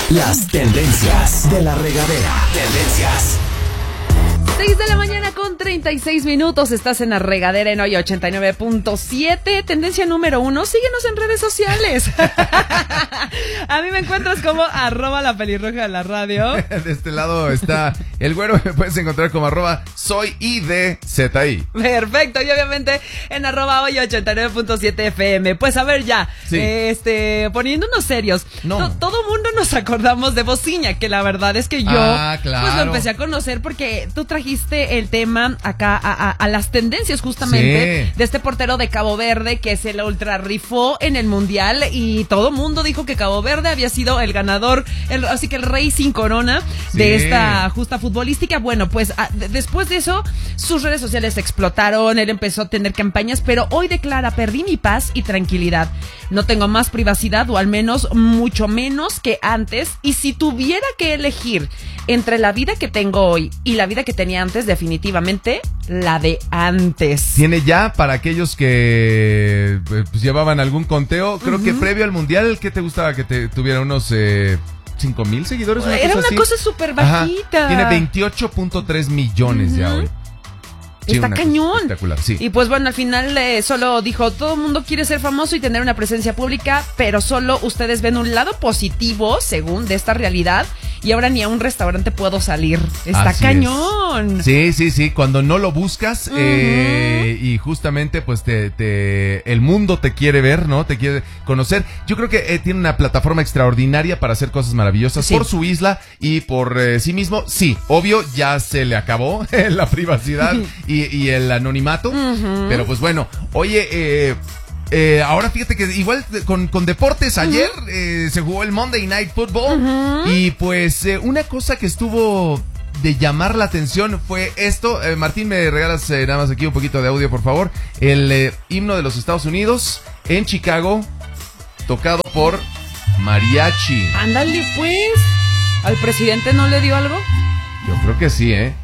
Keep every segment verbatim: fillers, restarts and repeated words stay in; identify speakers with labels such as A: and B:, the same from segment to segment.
A: Las tendencias de la regadera. Tendencias.
B: seis de la mañana con treinta y seis minutos. Estás en la regadera en hoy ochenta y nueve punto siete. Tendencia número uno. Síguenos en redes sociales. A mí me encuentras como arroba la pelirroja de la radio.
C: De este lado está el güero. Me puedes encontrar como arroba soy I D Z I.
B: Perfecto. Y obviamente en arroba hoy ochenta y nueve punto siete F M. Pues a ver ya.
C: Sí.
B: Este, poniéndonos serios.
C: No.
B: To- todo mundo nos acordamos de Bociña, que la verdad es que yo
C: Ah, claro.
B: pues lo empecé a conocer porque tú trajiste el tema acá a, a, a las tendencias justamente
C: Sí.
B: de este portero de Cabo Verde que se la ultra rifó en el mundial y todo mundo dijo que Cabo Verde había sido el ganador, el, así que el rey sin corona
C: Sí.
B: de esta justa futbolística. Bueno, pues a, de, después de eso sus redes sociales explotaron, él empezó a tener campañas, pero hoy declara: perdí mi paz y tranquilidad, no tengo más privacidad, o al menos mucho menos que antes, y si tuviera que elegir entre la vida que tengo hoy y la vida que tenía antes, definitivamente la de antes.
C: Tiene ya, para aquellos que pues, llevaban algún conteo, creo uh-huh. que previo al mundial, ¿qué te gustaba? Que te tuviera unos eh, cinco mil seguidores. Una
B: Era
C: cosa
B: una
C: así.
B: cosa súper bajita.
C: Ajá. Tiene veintiocho punto tres millones uh-huh. ya hoy. Sí,
B: está cañón.
C: Espectacular, sí.
B: Y pues bueno, al final eh, solo dijo: todo el mundo quiere ser famoso y tener una presencia pública, pero solo ustedes ven un lado positivo, según, de esta realidad, y ahora ni a un restaurante puedo salir. Está
C: Así
B: cañón.
C: Es. Sí, sí, sí, cuando no lo buscas uh-huh. eh, y justamente pues te, te el mundo te quiere ver, ¿no? Te quiere conocer. Yo creo que eh, tiene una plataforma extraordinaria para hacer cosas maravillosas sí. por su isla y por eh, sí mismo. Sí, obvio, ya se le acabó la privacidad y Y, y el anonimato, uh-huh. pero pues bueno, oye, eh, eh, ahora fíjate que igual con, con deportes, ayer uh-huh. eh, se jugó el Monday Night Football uh-huh. y pues eh, una cosa que estuvo de llamar la atención fue esto. eh, Martín, me regalas eh, nada más aquí un poquito de audio, por favor. El eh, himno de los Estados Unidos en Chicago, tocado por mariachi.
B: Ándale pues, ¿al presidente no le dio algo?
C: Yo creo que sí, ¿eh?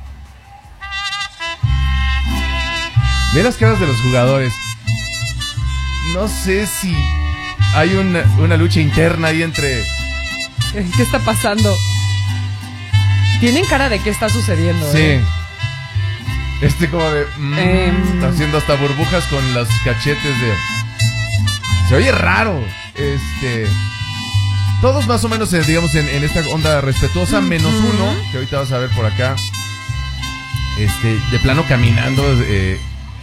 C: Ve las caras de los jugadores. No sé si hay una, una lucha interna ahí entre...
B: ¿Qué está pasando? Tienen cara de qué está sucediendo.
C: Sí.
B: ¿eh?
C: Este como de... Mm, eh, está haciendo hasta burbujas con los cachetes de... Se oye raro. Este... Todos más o menos, digamos, en, en esta onda respetuosa, mm-hmm. menos uno, que ahorita vas a ver por acá. Este, de plano caminando... Eh,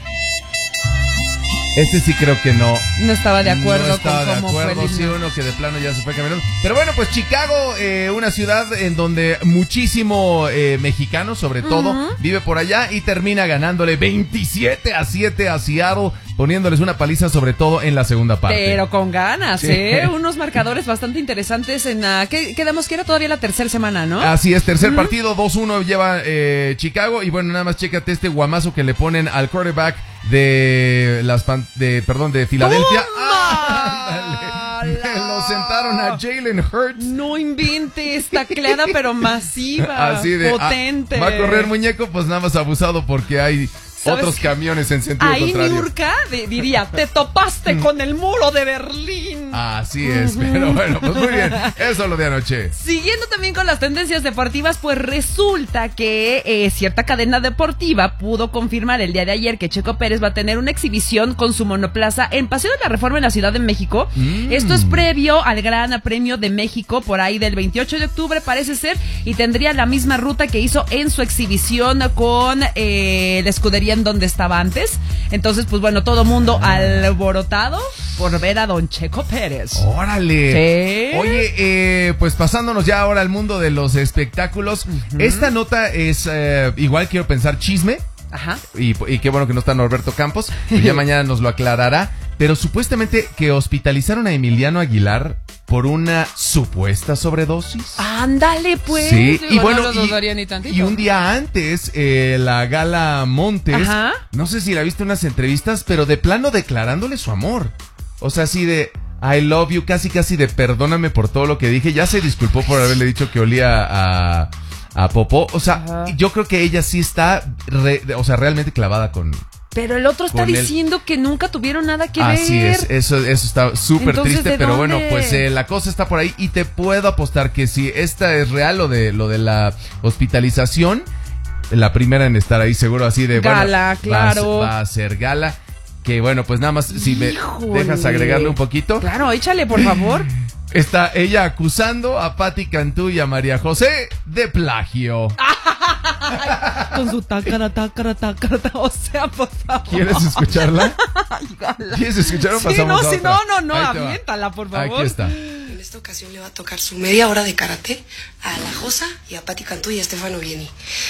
C: Este sí creo que no.
B: No estaba de acuerdo
C: no estaba
B: con cómo
C: de acuerdo,
B: fue el
C: sí, uno que de plano ya se fue caminando. Pero bueno, pues Chicago, eh, una ciudad en donde muchísimo eh, mexicano, sobre todo, uh-huh. vive por allá y termina ganándole veintisiete a siete a Seattle, poniéndoles una paliza sobre todo en la segunda parte.
B: Pero con ganas,
C: sí.
B: ¿eh? Unos marcadores bastante interesantes en la... ¿Qué quedamos? Que era todavía la tercera semana, ¿no?
C: Así es, tercer uh-huh. partido, dos uno lleva eh, Chicago. Y bueno, nada más chécate este guamazo que le ponen al quarterback de las pan- de perdón de Filadelfia. ¡Ah! Lo sentaron a Jalen Hurts.
B: No inventes, tacleada pero masiva.
C: Así de
B: potente.
C: Ah, va a correr muñeco, pues nada más abusado porque hay otros camiones en sentido
B: ahí
C: contrario.
B: Ahí Niurka diría: te topaste con el muro de Berlín.
C: Así es, uh-huh. pero bueno, pues muy bien. Eso es lo de anoche.
B: Siguiendo también con las tendencias deportivas, pues resulta que eh, cierta cadena deportiva pudo confirmar el día de ayer que Checo Pérez va a tener una exhibición con su monoplaza en Paseo de la Reforma en la Ciudad de México. Mm. Esto es previo al Gran Premio de México, por ahí del veintiocho de octubre parece ser, y tendría la misma ruta que hizo en su exhibición con eh, la escudería en donde estaba antes. Entonces, pues bueno, todo mundo alborotado por ver a don Checo Pérez.
C: ¡Órale!
B: ¿Sí?
C: Oye, eh, pues pasándonos ya ahora al mundo de los espectáculos. Uh-huh. Esta nota es, eh, igual quiero pensar, chisme.
B: Ajá.
C: Y, y qué bueno que no está Norberto Campos, pues ya mañana nos lo aclarará. Pero supuestamente que hospitalizaron a Emiliano Aguilar por una supuesta sobredosis.
B: Ándale, pues.
C: Sí,
B: Digo,
C: y bueno,
B: no lo dudaría
C: y,
B: ni tantito.
C: y un día antes, eh, la Gala Montes, Ajá. no sé si la viste en unas entrevistas, pero de plano declarándole su amor. O sea, así de I love you, casi casi de perdóname por todo lo que dije. Ya se disculpó por haberle dicho que olía a... a popó, o sea, Ajá. yo creo que ella sí está, re, o sea, realmente clavada con,
B: Pero el otro está
C: Con él.
B: diciendo que nunca tuvieron nada que ver.
C: Así es, eso, eso está súper
B: Entonces,
C: triste,
B: ¿de
C: pero
B: dónde?
C: bueno, pues eh, la cosa está por ahí y te puedo apostar que si esta es real, lo de, lo de la hospitalización, la primera en estar ahí seguro así de...
B: Gala,
C: bueno, va a ser-
B: claro.
C: Va a ser Gala, que bueno, pues nada más, si me
B: Híjole.
C: dejas agregarle un poquito.
B: Claro, échale, por favor.
C: Está ella acusando a Patti Cantú y a María José de plagio.
B: Con su tácara, tácara, tácara, tá- o sea, por favor.
C: ¿Quieres escucharla?
B: Ay, Gala.
C: ¿Quieres escuchar o
B: Sí,
C: pasamos
B: no,
C: a
B: sí,
C: otra?
B: no, no, no,
C: Ahí te va.
B: aviéntala, por favor.
C: Aquí está.
D: En esta ocasión le va a tocar su media hora de karate a La Josa y a Patti Cantú y a Stefano Vieni.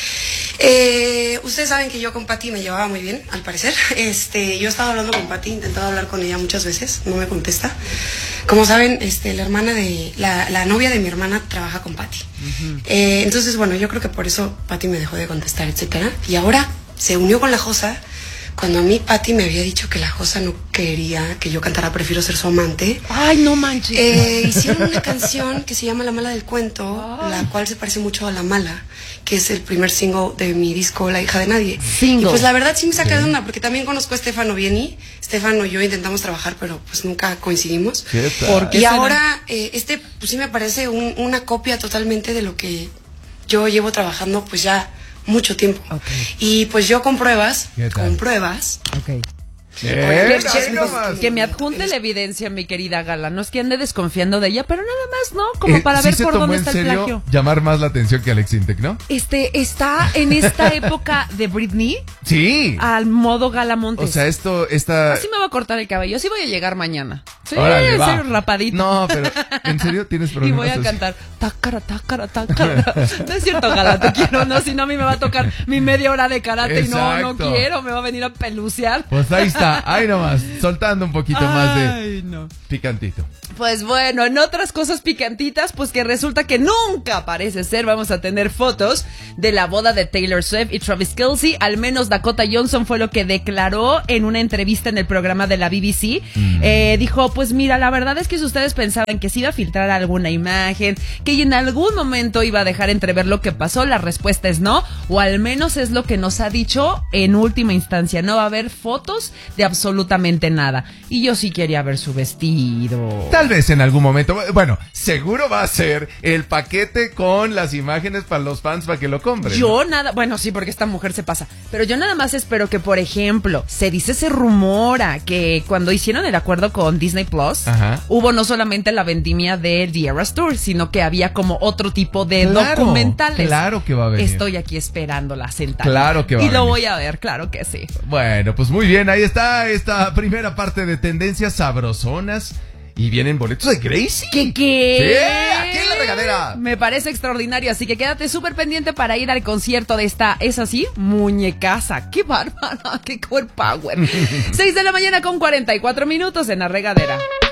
D: Eh, ustedes saben que yo con Patti me llevaba muy bien, al parecer. Este, yo estaba hablando con Patti, he intentado hablar con ella muchas veces, no me contesta. Como saben, este, la hermana de, la, la novia de mi hermana trabaja con Patti. Uh-huh. eh, entonces, bueno, yo creo que por eso Patti me dejó de contestar, etcétera. Y ahora se unió con La Josa. Cuando a mí Patti me había dicho que La Josa no quería que yo cantara Prefiero ser su amante.
B: Ay, no manches.
D: Eh, hicieron una canción que se llama La Mala del Cuento,
B: Ay.
D: la cual se parece mucho a La Mala, que es el primer single de mi disco La Hija de Nadie.
B: Single.
D: Y pues la verdad sí me saca de onda, porque también conozco a Stefano Vieni. Stefano y yo intentamos trabajar, pero pues nunca coincidimos.
C: ¿Qué tal?
B: ¿Por qué
D: Y
B: será?
D: ahora, eh, este pues sí me parece un- una copia totalmente de lo que yo llevo trabajando pues ya mucho tiempo.
B: Ok.
D: Y pues yo con pruebas,
C: ¿Qué tal?
D: con pruebas,
B: Ok.
C: Eh,
D: Que-
C: así nomás.
B: Que me adjunte la evidencia, mi querida Gala. No es que ande desconfiando de ella, pero nada más, ¿no? Como
C: Eh,
B: para
C: sí
B: ver
C: se
B: por
C: tomó
B: dónde
C: en
B: está el
C: serio
B: plagio.
C: llamar más la atención que Alex Intec, ¿no?
B: Este, está en esta época de Britney
C: Sí.
B: al modo Gala Montes.
C: O sea, esto, esta...
B: Así me voy a cortar el cabello, así voy a llegar mañana. Sí,
C: Órale, va.
B: soy rapadito.
C: No, pero ¿en serio tienes
B: Y
C: problemas?
B: voy a
C: así?
B: cantar tácara, tácara, tácara. No es cierto, Gala, te quiero, no, si no a mí me va a tocar mi media hora de karate y no, no
C: Exacto.
B: quiero, me va a venir a pelucear.
C: Pues ahí está, ahí nomás, soltando un poquito más de
B: Ay, no.
C: picantito.
B: Pues bueno, en otras cosas picantitas, pues que resulta que nunca parece ser, vamos a tener fotos de la boda de Taylor Swift y Travis Kelce. Al menos Dakota Johnson fue lo que declaró en una entrevista en el programa de la B B C. Mm. Eh, dijo, pues mira, la verdad es que si ustedes pensaban que se iba a filtrar alguna imagen, que en algún momento iba a dejar entrever lo que pasó, la respuesta es no, o al menos es lo que nos ha dicho en última instancia. No va a haber fotos de absolutamente nada. Y yo sí quería ver su vestido.
C: Tal vez en algún momento, bueno, seguro va a ser el paquete con las imágenes para los fans para que lo compren.
B: Yo nada, bueno, sí, porque esta mujer se pasa, pero yo nada más espero que, por ejemplo, se dice, se rumora que cuando hicieron el acuerdo con Disney Plus,
C: Ajá.
B: hubo no solamente la vendimia del The Eras Tour, sino que había como otro tipo de
C: Claro,
B: documentales.
C: claro que va a venir.
B: Estoy aquí esperándola sentada.
C: Claro que va
B: Y
C: a
B: lo
C: venir.
B: voy a ver, claro que sí.
C: Bueno, pues muy bien, ahí está esta primera parte de tendencias sabrosonas. Y vienen boletos de Gracie.
B: ¿Qué qué?
C: Sí, aquí en La Regadera.
B: Me parece extraordinario, así que quédate súper pendiente para ir al concierto de esta, es así, muñecaza. ¡Qué bárbara! ¡Qué core power! seis de la mañana con cuarenta y cuatro minutos en La Regadera.